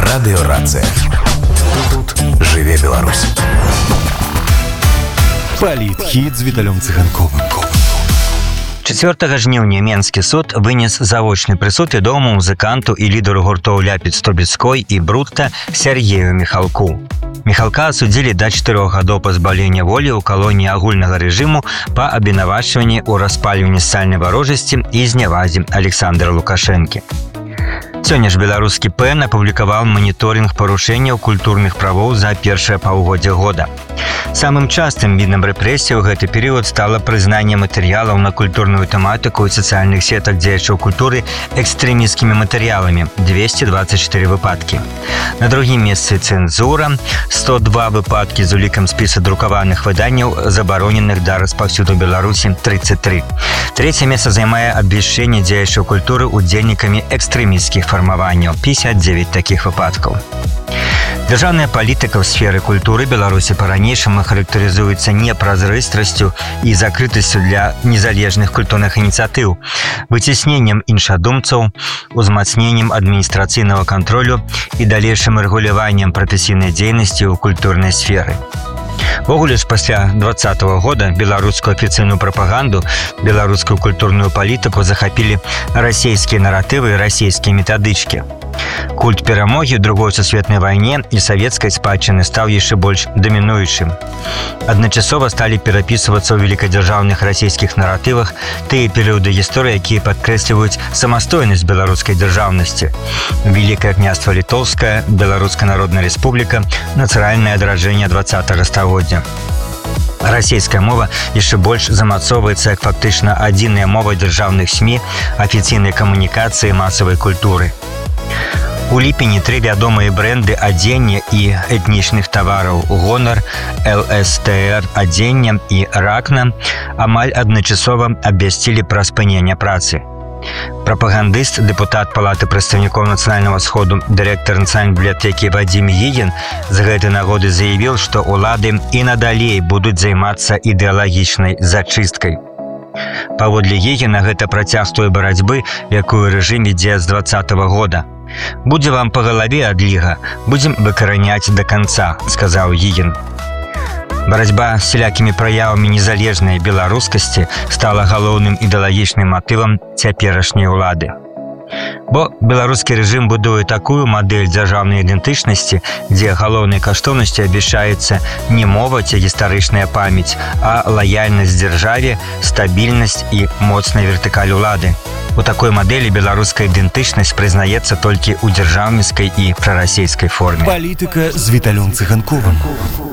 Радыёрацыя. Тут жыве Беларусь. Палітхіт з Віталём Цыганковым. 4 жніўня Менскі суд вынес завочны прысуд вядомаму музыканту і лідару гуртоў Ляпіц-Трубецкой і Брутта Сергею Міхалку. Міхалка асудзілі да 4 гадоў пазбаўлення волі ў калоніі агульнага рэжыму па абвінавачванні ў распальванні сацыяльнай варожасці і знявазе Александра Лукашэнкі. Сёння ж беларускі ПЭН апублікаваў маніторынг парушэнняў культурных правоў за першае паўгоддзе года. Самым частым відам рэпрэсій у гэты перыяд стала прызнанне матэрыялаў на культурную тэматыку і сацыяльных сетак дзеячаў культуры экстрэмісцкімі матэрыяламі – 224 выпадкі. На другім месцы цэнзура – 102 выпадкі з улікам спіса друкаваных выданняў, забароненых да распаўсюду Беларусі – 33. Трэцяе месца займае абвяшчэнне дзеячаў культуры удзельнікамі экстрэмісцкіх фармаванняў – 59 такіх выпадкаў. Дзяржаўная палітыка ў сферы культуры Беларусі па-ранейшаму характарызуецца непразрыстрасцю і закрытасцю для незалежных культурных ініцыятыў, выцесненнем іншадумцаў, узмацненнем адміністрацыйнага кантролю і далейшым рэгуляваннем прафесійнай дзейнасці ў культурнай сферы. Вогуле ж пасля 2020 года беларускую афіцыйную прапаганду, беларускую культурную палітыку захапілі расійскія наратывы і расійскія метадычкі. Культ перамогі ў другой сусветнай вайне і савецкай спадчыны стаў яшчэ больш дамінуючым. Адначасова сталі перапісвацца ў велікадзяржаўных расійскіх наратывах тыя перыяды гісторыі, якія падкрэсліваюць самастойнасць беларускай дзяржаўнасці. Великае княства Літоўскае, Беларуская Народная Рэспубліка, нацыянальнае адраджэнне 20-го стагоддзя. Расійская мова яшчэ больш замацоўваецца як фактычна адзіная мова дзяржаўных СМІ, афіцыйнай камунікацыі, масавай культуры. У ліпені 3 вядомыя брэнды адзення і этнічных тавараў «Гонар», «ЛСТР» адзення і «Ракна» амаль адначасова абвясцілі пра спыненне працы. Прапагандыст, дэпутат Палаты прадстаўнікоў Нацыянальнага сходу, дырэктар Нацыянальнай бібліятэкі Вадзім Гігін з гэтай нагоды заявіў, што ўлады і надалей будуць займацца ідэалагічнай зачысткай. Паводле Гігіна, гэта працяг той барацьбы, якую рэжым ідзе з 2020 года. «Будзе вам па галаве адліга, будзем выкараняць да канца», – сказаў Гігін. Барацьба з сялякімі праявамі незалежнай беларускасці стала галоўным ідэалагічным матывам цяперашняй улады. Бо беларускі рэжым будуе такую мадэль дзяржаўнай ідэнтычнасці, дзе галоўнай каштоўнасцю абвяшчаецца не мова ці гістарычная памяць, а лаяльнасць дзяржаве, стабільнасць і моцная вертыкаль улады. У такой мадэлі беларуская ідэнтычнасць прызнаецца толькі ў дзяржаўніцкай і прарасійскай форме. Палітыка з Віталём Цыганковым.